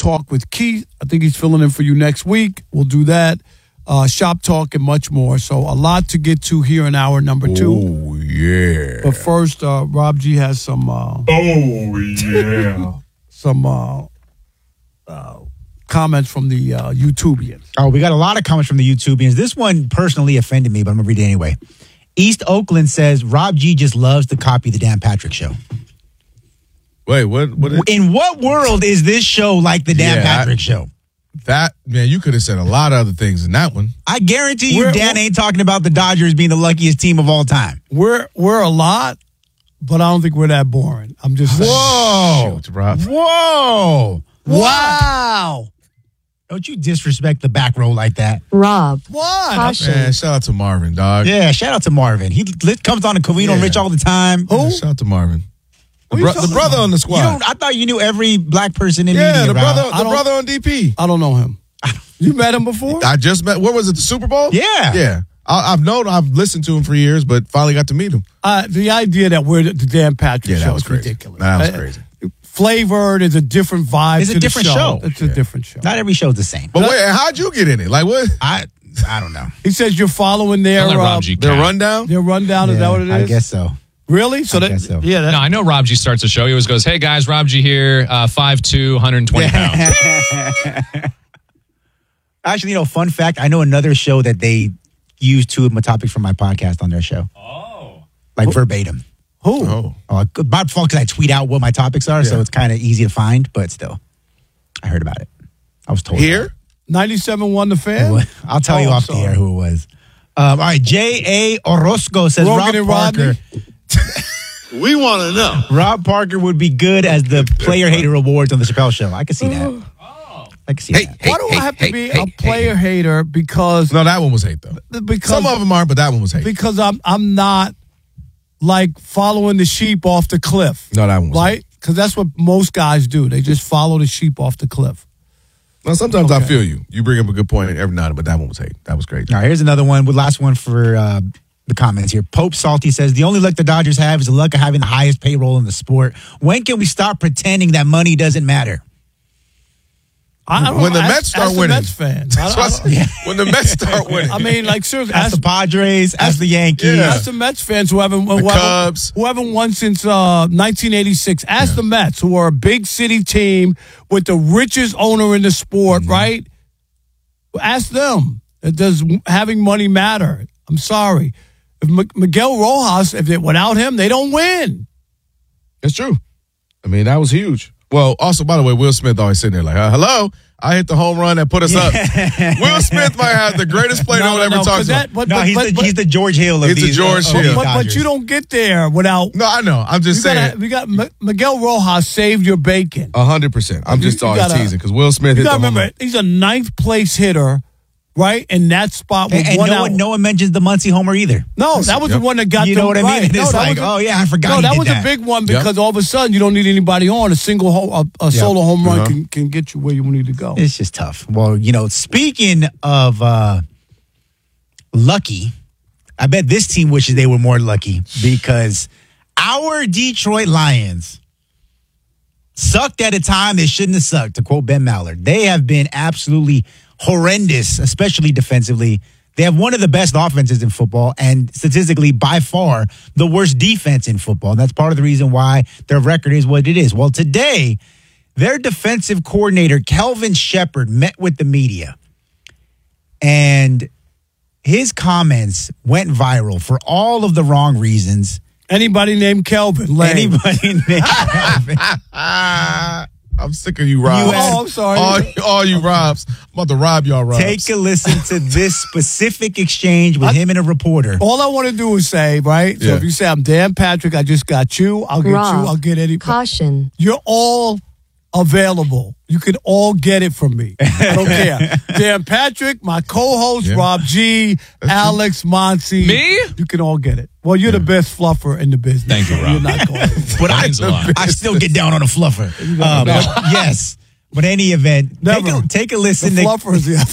Talk with Keith. I think he's filling in for you next week. We'll do that. Shop Talk and much more. So a lot to get to here in hour number 2. Oh, yeah. But first, Rob G has some... some comments from the YouTubians. Oh, we got a lot of comments from the YouTubians. This one personally offended me, but I'm going to read it anyway. East Oakland says, Rob G just loves to copy the Dan Patrick Show. Wait, what? In what world is this show like the Dan Patrick Show? That, man, you could have said a lot of other things in that one. I guarantee you Dan ain't talking about the Dodgers being the luckiest team of all time. We're a lot, but I don't think we're that boring. I'm just saying. Whoa. Shoot, Rob. Whoa. Wow. Don't you disrespect the back row like that. Rob. What? Caution. Man, shout out to Marvin, dog. Yeah, shout out to Marvin. He comes on to Covino and Rich all the time. Yeah, shout out to Marvin. The brother on the squad. I thought you knew every black person in Yeah, media. the brother on DP. I don't know him. You met him before? I just met. What was it? The Super Bowl? Yeah. Yeah. I've listened to him for years, but finally got to meet him. The idea that we're the Dan Patrick show is ridiculous. That was crazy. Flavored is a different vibe. It's a different show. It's a different show. Not every show's the same. But wait, how'd you get in it? Like what? I don't know. He says you're following their rundown. Their rundown. Is that what it is? I guess so. Really? So I guess so. Yeah. No, I know Rob G starts the show. He always goes, "Hey guys, Rob G here, 5'2", 120 pounds." Actually, fun fact, I know another show that they use 2 of my topics from my podcast on their show. Oh. Like verbatim. Who? By default, because I tweet out what my topics are, so it's kind of easy to find, but still. I heard about it. I was told. Here? 97.1 The Fan? I'll tell you off the air who it was. All right, J.A. Orozco says Rogan Rob Parker. We want to know. Rob Parker would be good as the player hater awards on the Chappelle Show. I can see that. I can see that. Why do I have to be a player hater? Because No, that one was hate though. because Some of them aren't, but that one was hate. because I'm not like following the sheep off the cliff. No, that one was right? Because that's what most guys do. They just follow the sheep off the cliff. Well, sometimes I feel you. You bring up a good point every night, but that one was hate. That was great. All right, here's another one. Last one for the comments here. Pope Salty says, the only luck the Dodgers have is the luck of having the highest payroll in the sport. When can we stop pretending that money doesn't matter? When the Mets start winning. The Mets fans. When the Mets start winning. I mean, like, seriously. Ask the Padres, ask the Yankees. Yeah. Ask the Mets fans who haven't Cubs. who haven't won since 1986. Ask the Mets, who are a big city team with the richest owner in the sport, right? Ask them. Does having money matter? I'm sorry. If Miguel Rojas, without him, they don't win. That's true. I mean, that was huge. Well, also, by the way, Will Smith always sitting there like, hello? I hit the home run that put us up. Will Smith might have the greatest play no one ever talks about. He's the George Hill of these. He's the George Hill. But you don't get there without. No, I know. I'm just saying. Miguel Rojas saved your bacon. 100%. I'm just always teasing because Will Smith hit the home run. Remember, he's a 9th place hitter. Right? In that spot with and no one mentions the Muncie homer either. No, that was the one that got you know what I mean? It's like, I forgot. No, that was a big one because all of a sudden you don't need anybody on. A single solo home run can get you where you need to go. It's just tough. Well, speaking of lucky, I bet this team wishes they were more lucky because our Detroit Lions sucked at a time they shouldn't have sucked, to quote Ben Mallard. They have been absolutely horrendous, especially defensively. They have one of the best offenses in football and statistically by far the worst defense in football. And that's part of the reason why their record is what it is. Well, today, their defensive coordinator, Kelvin Shepard, met with the media. And his comments went viral for all of the wrong reasons. Anybody named Kelvin? Anybody named Kelvin. I'm sick of you, Robs. I'm sorry. All you Robs. I'm about to rob y'all, Robs. Take a listen to this specific exchange with him and a reporter. All I want to do is say, right? So if you say, I'm Dan Patrick, I just got you, I'll get Rob, you, I'll get anybody. Caution. You're all available. You can all get it from me. I don't care. Dan Patrick, my co-host, Rob G, Alex, Monty. Me? You can all get it. Well, you're the best fluffer in the business. Thank you, Rob. You're not going But I still get down on a fluffer. But yes. But any event, take a listen. The fluffer is the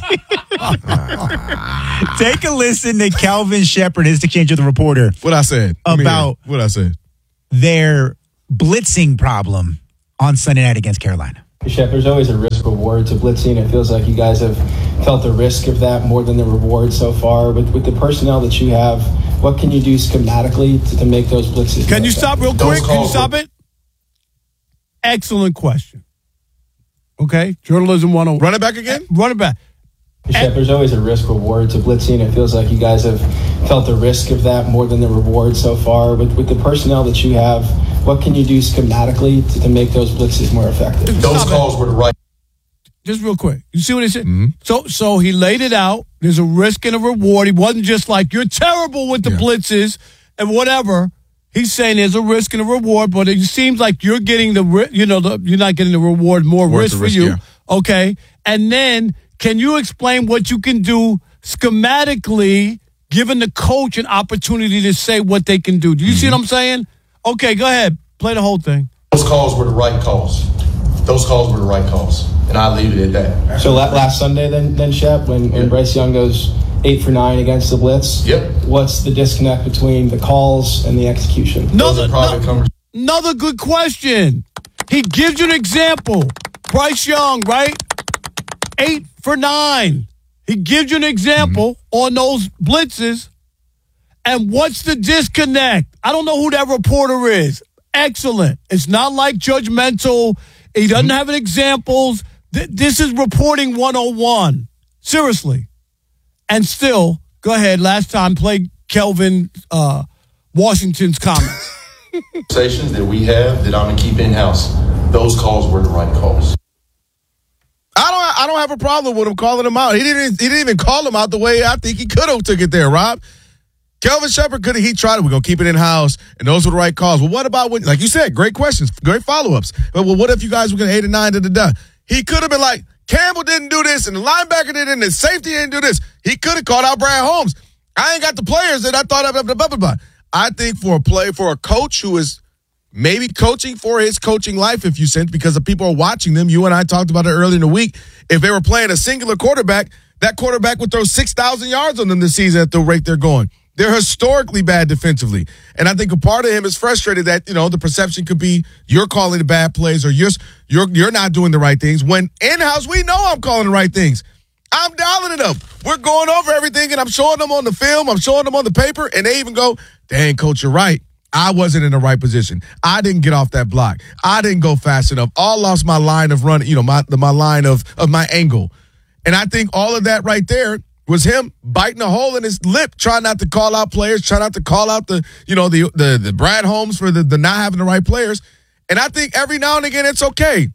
other. Take a listen to Kelvin Shepard, his exchange with the reporter. What I said. About what I said. Their blitzing problem on Sunday night against Carolina. Shep, there's always a risk reward to blitzing. It feels like you guys have felt the risk of that more than the reward so far. With the personnel that you have, what can you do schematically to make those blitzes? Can you stop real quick? Can you stop it? Excellent question. Okay, journalism 101. Run it back again? Run it back. Shep, there's always a risk reward to blitzing. It feels like you guys have felt the risk of that more than the reward so far. With the personnel that you have, what can you do schematically to make those blitzes more effective? Those calls were the right. Just real quick. You see what he said? Mm-hmm. So he laid it out. There's a risk and a reward. He wasn't just like, you're terrible with the blitzes and whatever. He's saying there's a risk and a reward, but it seems like you're getting you're not getting the reward, more risk for you. Yeah. Okay. And then can you explain what you can do schematically, giving the coach an opportunity to say what they can do? Do you see what I'm saying? Okay, go ahead. Play the whole thing. Those calls were the right calls. Those calls were the right calls. And I'll leave it at that. So last Sunday then Shep, when Bryce Young goes 8 for 9 against the blitz. Yep. What's the disconnect between the calls and the execution? Another good question. He gives you an example. Bryce Young, right? 8 for 9. He gives you an example on those blitzes. And what's the disconnect? I don't know who that reporter is. Excellent. It's not like judgmental. He doesn't have examples. This is reporting 101. Seriously. And still, go ahead, last time, play Kelvin Washington's comments. Conversations that we have that I'm going to keep in-house, those calls were the right calls. I don't have a problem with him calling him out. He didn't even call him out the way I think he could have took it there, Rob. Kelvin Shepherd could have. He tried it. We're going to keep it in-house, and those were the right calls. Well, what about when, like you said, great questions, great follow-ups. But well, what if you guys were going 8 and 9 da-da-da? He could have been like, Campbell didn't do this, and the linebacker didn't, and the safety didn't do this. He could have called out Brad Holmes. I ain't got the players that I thought of. Blah, blah, blah, blah. I think for a coach who is maybe coaching for his coaching life, if you sense, because the people are watching them. You and I talked about it earlier in the week. If they were playing a singular quarterback, that quarterback would throw 6,000 yards on them this season at the rate they're going. They're historically bad defensively. And I think a part of him is frustrated that, the perception could be you're calling the bad plays or you're not doing the right things. When in-house, we know I'm calling the right things. I'm dialing it up. We're going over everything, and I'm showing them on the film. I'm showing them on the paper, and they even go, dang, coach, you're right. I wasn't in the right position. I didn't get off that block. I didn't go fast enough. I lost my line of running, my line of my angle. And I think all of that right there was him biting a hole in his lip, trying not to call out players, trying not to call out the Brad Holmes for the not having the right players. And I think every now and again it's okay.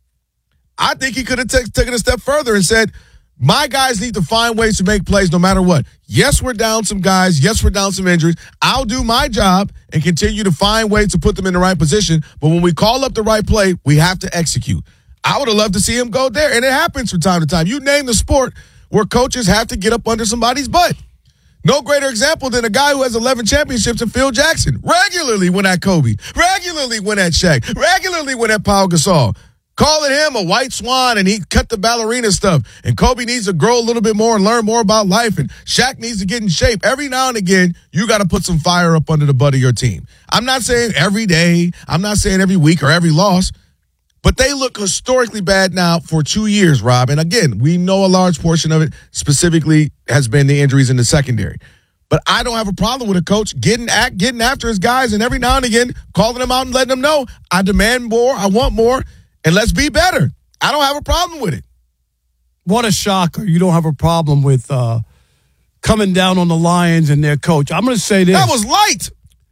I think he could have taken a step further and said, my guys need to find ways to make plays no matter what. Yes, we're down some guys. Yes, we're down some injuries. I'll do my job and continue to find ways to put them in the right position. But when we call up the right play, we have to execute. I would have loved to see him go there, and it happens from time to time. You name the sport where coaches have to get up under somebody's butt. No greater example than a guy who has 11 championships in Phil Jackson. Regularly went at Kobe. Regularly went at Shaq. Regularly went at Paul Gasol. Calling him a white swan, and he cut the ballerina stuff. And Kobe needs to grow a little bit more and learn more about life. And Shaq needs to get in shape. Every now and again, you got to put some fire up under the butt of your team. I'm not saying every day. I'm not saying every week or every loss. But they look historically bad now for 2 years, Rob. And again, we know a large portion of it specifically has been the injuries in the secondary. But I don't have a problem with a coach getting after his guys and every now and again calling them out and letting them know, I demand more, I want more, and let's be better. I don't have a problem with it. What a shocker. You don't have a problem with coming down on the Lions and their coach. I'm going to say this. That was light.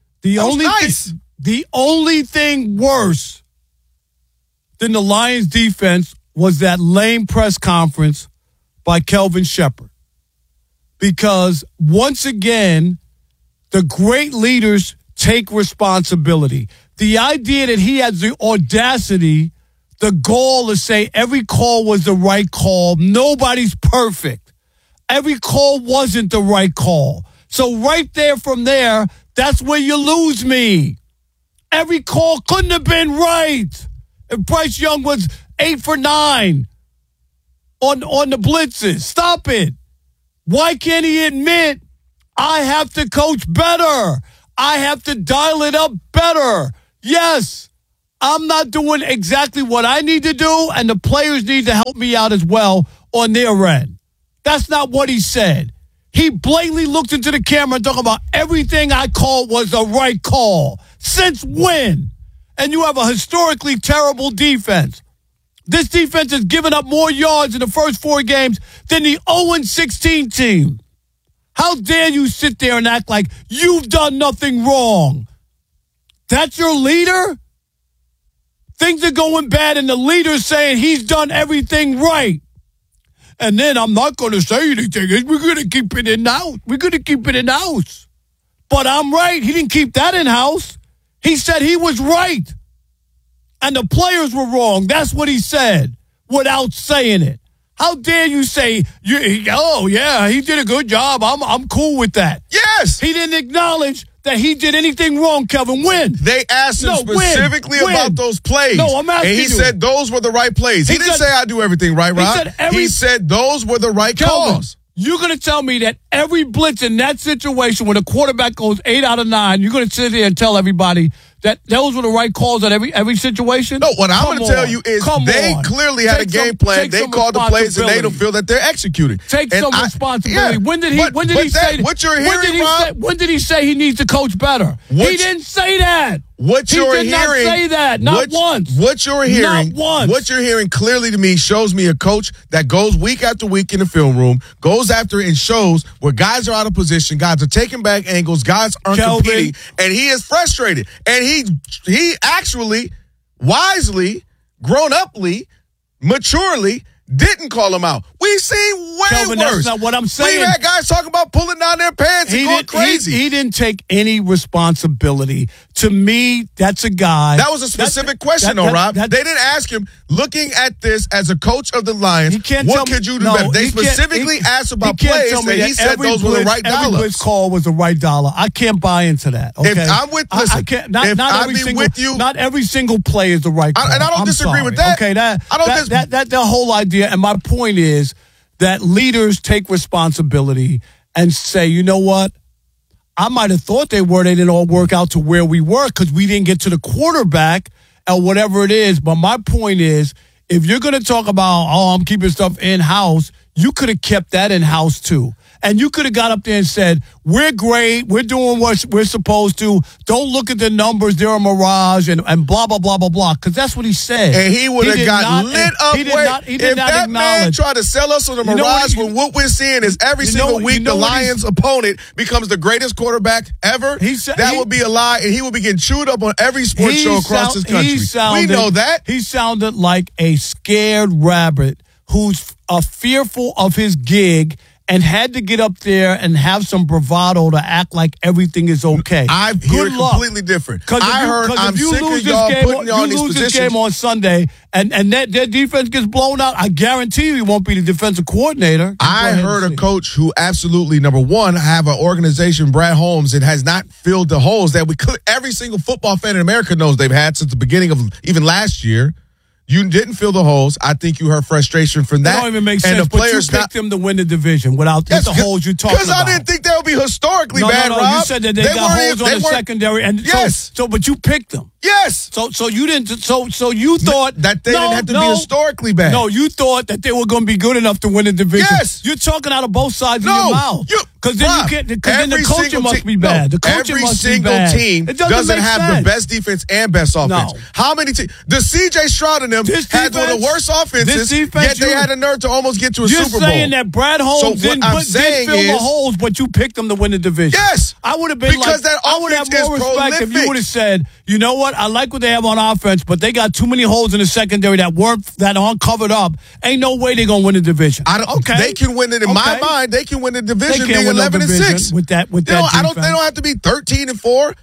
The only thing worse than the Lions defense was that lame press conference by Kelvin Shepherd. Because once again, the great leaders take responsibility. The idea that he has the audacity, the goal to say every call was the right call. Nobody's perfect. Every call wasn't the right call. So right there from there, that's where you lose me. Every call couldn't have been right. If Bryce Young was 8 for 9 on the blitzes. Stop it. Why can't he admit I have to coach better? I have to dial it up better. Yes, I'm not doing exactly what I need to do, and the players need to help me out as well on their end. That's not what he said. He blatantly looked into the camera and talked about everything I called was the right call. Since when? And you have a historically terrible defense. This defense has given up more yards in the first 4 games than the 0-16 team. How dare you sit there and act like you've done nothing wrong? That's your leader? Things are going bad and the leader's saying he's done everything right. And then I'm not going to say anything. We're going to keep it in-house. We're going to keep it in-house. But I'm right. He didn't keep that in-house. He said he was right. And the players were wrong. That's what he said without saying it. How dare you say, oh, yeah, he did a good job. I'm cool with that. Yes. He didn't acknowledge that he did anything wrong, Kevin. When? They asked him specifically about those plays. No, I'm asking you. And he said those were the right plays. He didn't say I do everything right, Rob. He said those were the right calls. You're going to tell me that every blitz in that situation when a quarterback goes 8 out of 9, you're going to sit there and tell everybody that those were the right calls at every situation? No, what I'm going to tell you is they clearly had a game plan. They called the plays, and they don't feel that they're executing. Take some responsibility. Yeah, when did he say what you're hearing, Rob? When did he say he needs to coach better? He didn't say that. What you're hearing, not say that. Not once. What you're hearing, not once. What you're hearing clearly to me shows me a coach that goes week after week in the film room, goes after and shows where guys are out of position, guys are taking back angles, guys aren't competing, and he is frustrated. And he actually, wisely, grown-uply, maturely, didn't call him out. We've seen way Kelvin, worse. That's not what I'm saying. We've had guys talking about pulling down their pants and going crazy. He didn't take any responsibility. To me, that's a guy. That was a specific question, though, Rob. They didn't ask him, looking at this as a coach of the Lions, what could you do better? They specifically asked about plays, and he said those were the right dollars. Every blitz call was the right dollar. I can't buy into that. Okay? If I'm with, listen, I can't, not every single play is the right call. And I don't disagree with that. Okay, that the whole idea. And my point is that leaders take responsibility and say, you know what? I might have thought they didn't all work out to where we were because we didn't get to the quarterback or whatever it is. But my point is, if you're going to talk about, I'm keeping stuff in-house, you could have kept that in-house too. And you could have got up there and said, we're great, we're doing what we're supposed to, don't look at the numbers, they're a mirage, and blah, blah, blah, blah, blah. Because that's what he said. And he would have got lit up. If that man tried to sell us on a mirage when what we're seeing is every single week the Lions' opponent becomes the greatest quarterback ever, that would be a lie, and he would be getting chewed up on every sports show across this country. We know that. He sounded like a scared rabbit who's fearful of his gig and had to get up there and have some bravado to act like everything is okay. I hear it completely different. I'm sick of y'all putting y'all in these positions. You lose this game on Sunday and their defense gets blown out, I guarantee you he won't be the defensive coordinator. I heard a coach who absolutely, number one, have an organization, Brad Holmes, that has not filled the holes that every single football fan in America knows they've had since the beginning of even last year. You didn't fill the holes. I think you heard frustration from that. It don't even make sense. And the players picked them to win the division without the holes you talking about. Because I didn't think they would be historically bad, Rob. You said that they got holes on the secondary, and but you picked them. Yes. So you didn't. So you thought that they didn't have to be historically bad. No, you thought that they were going to be good enough to win the division. Yes. You're talking out of both sides of your mouth. Because then you can't. Because then the coaching must be bad. The coaching must be bad. Every single team doesn't have the best defense and best offense. How many teams? The C.J. Stroud and them had one of the worst offenses. Yet they had a nerve to almost get to a Super Bowl. You're saying that Brad Holmes didn't fill the holes, but you picked them to win the division. Yes. I would have been because that I would have more respect if you would have said, you know what? I like what they have on offense, but they got too many holes in the secondary that aren't covered up. Ain't no way they're gonna win the division. They can win it in my mind. They can win the division being 11-6 with that. They don't have to be 13-4,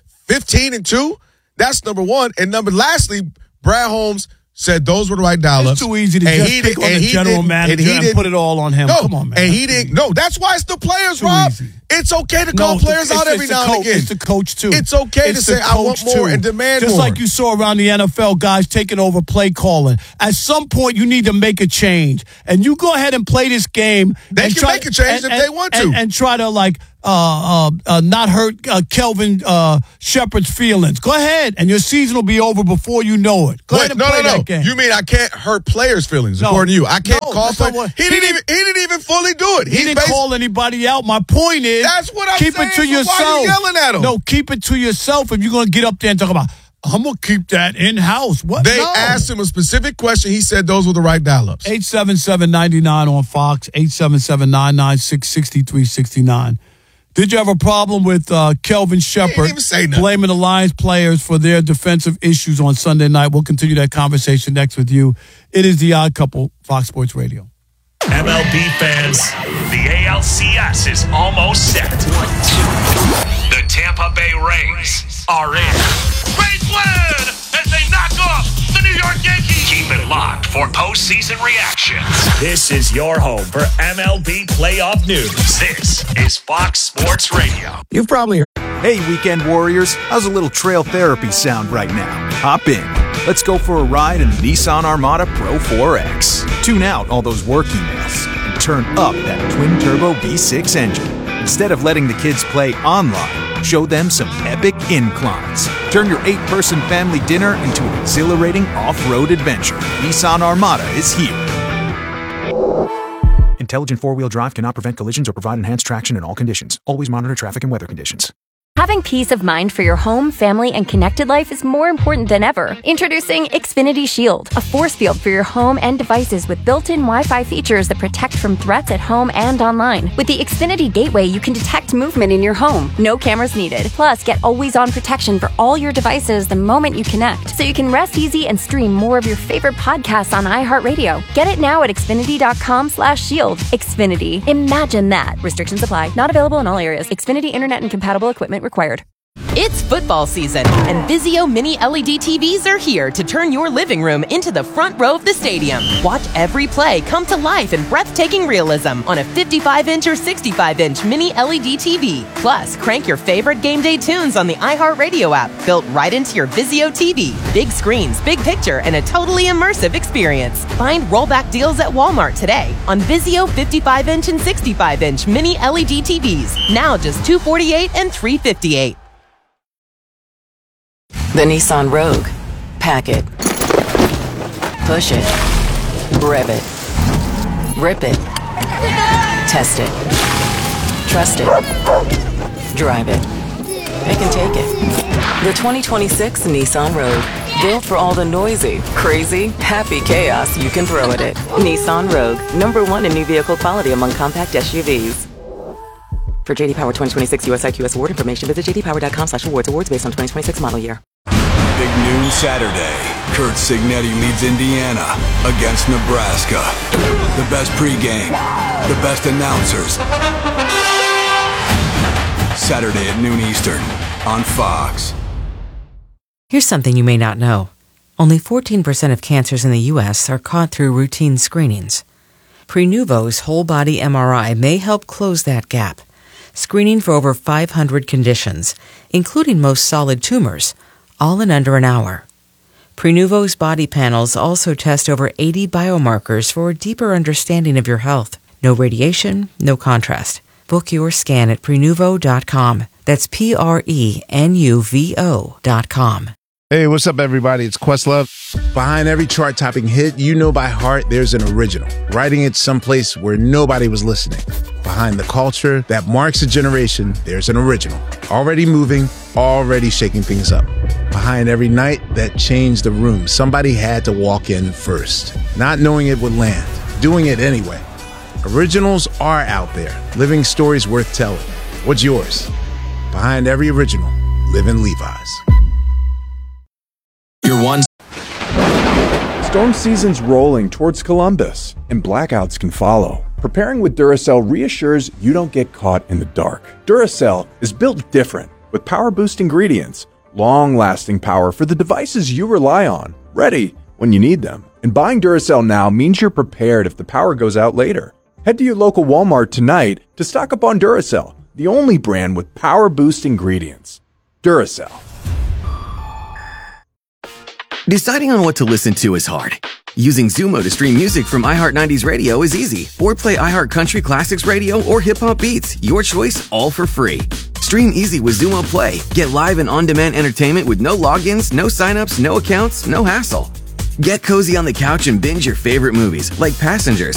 15-2. That's number one. And lastly, Brad Holmes said those were the right dollars. It's too easy to just pick on the general manager and put it all on him. No, come on, man. And he didn't. No, that's why it's the players, Rob. Easy. It's okay to call players out every now and again. It's the coach, too. It's okay to say, I want more and demand more. Just like you saw around the NFL, guys taking over play calling. At some point, you need to make a change. And you go ahead and play this game. They can make a change if they want to. And try to, not hurt Kelvin Shepard's feelings. Go ahead, and your season will be over before you know it. Go ahead and play that game. You mean I can't hurt players' feelings? According to you, I can't call. He didn't even fully do it. He didn't call anybody out. My point is, that's what I'm keep saying. it to yourself. Why are you yelling at him? No, keep it to yourself. If you're going to get up there and talk about, I'm going to keep that in-house. What? They asked him a specific question. He said those were the right dial-ups. 877-99 on Fox, 877-996-6369. Did you have a problem with Kelvin Shepard blaming the Lions players for their defensive issues on Sunday night? We'll continue that conversation next with you. It is The Odd Couple, Fox Sports Radio. MLB fans, the ALCS is almost set. The Tampa Bay Rays are in. Rays win as they knock off the New York Yankees. Keep it locked for postseason reactions. This is your home for MLB playoff news. This is Fox Sports Radio. You've probably heard. Hey, weekend warriors, how's a little trail therapy sound right now? Hop in. Let's go for a ride in the Nissan Armada Pro 4X. Tune out all those work emails and turn up that twin-turbo V6 engine. Instead of letting the kids play online, show them some epic inclines. Turn your 8-person family dinner into an exhilarating off-road adventure. Nissan Armada is here. Intelligent four-wheel drive cannot prevent collisions or provide enhanced traction in all conditions. Always monitor traffic and weather conditions. Having peace of mind for your home, family, and connected life is more important than ever. Introducing Xfinity Shield, a force field for your home and devices with built-in Wi-Fi features that protect from threats at home and online. With the Xfinity Gateway, you can detect movement in your home. No cameras needed. Plus, get always-on protection for all your devices the moment you connect, so you can rest easy and stream more of your favorite podcasts on iHeartRadio. Get it now at Xfinity.com/shield. Xfinity. Imagine that. Restrictions apply. Not available in all areas. Xfinity Internet and compatible equipment required. It's football season, and Vizio Mini LED TVs are here to turn your living room into the front row of the stadium. Watch every play come to life in breathtaking realism on a 55-inch or 65-inch Mini LED TV. Plus, crank your favorite game day tunes on the iHeartRadio app, built right into your Vizio TV. Big screens, big picture, and a totally immersive experience. Find rollback deals at Walmart today on Vizio 55-inch and 65-inch Mini LED TVs. Now just $248 and $358. The Nissan Rogue. Pack it. Push it. Rev it. Rip it. Test it. Trust it. Drive it. They can take it. The 2026 Nissan Rogue. Built for all the noisy, crazy, happy chaos you can throw at it. Nissan Rogue. #1 in new vehicle quality among compact SUVs. For JD Power 2026 US IQS award information, visit jdpower.com/awards. Awards based on 2026 model year. Big noon Saturday. Kurt Signetti leads Indiana against Nebraska. The best pregame, the best announcers. Saturday at noon Eastern on Fox. Here's something you may not know. Only 14% of cancers in the U.S. are caught through routine screenings. Prenuvo's whole-body MRI may help close that gap, screening for over 500 conditions, including most solid tumors, all in under an hour. Prenuvo's body panels also test over 80 biomarkers for a deeper understanding of your health. No radiation, no contrast. Book your scan at Prenuvo.com. That's Prenuvo.com. Hey, what's up, everybody? It's Questlove. Behind every chart-topping hit you know by heart, there's an original, writing it someplace where nobody was listening. Behind the culture that marks a generation, there's an original, already moving, already shaking things up. Behind every night that changed the room, somebody had to walk in first, not knowing it would land, doing it anyway. Originals are out there, living stories worth telling. What's yours? Behind every original, live in Levi's. Storm season's rolling towards Columbus, and blackouts can follow. Preparing with Duracell reassures you don't get caught in the dark. Duracell is built different, with power-boost ingredients, long-lasting power for the devices you rely on, ready when you need them. And buying Duracell now means you're prepared if the power goes out later. Head to your local Walmart tonight to stock up on Duracell, the only brand with power-boost ingredients. Duracell. Deciding on what to listen to is hard. Using Xumo to stream music from iHeart 90s Radio is easy. Or play iHeart Country Classics Radio or Hip Hop Beats. Your choice, all for free. Stream easy with Xumo Play. Get live and on-demand entertainment with no logins, no signups, no accounts, no hassle. Get cozy on the couch and binge your favorite movies like Passengers,